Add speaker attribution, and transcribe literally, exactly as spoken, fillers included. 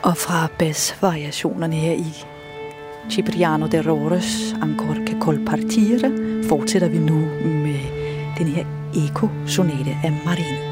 Speaker 1: Og fra bassvariationerne her i Cipriano de Rores Ancora che col partire fortsætter vi nu med den her Eco-sonate af Marini.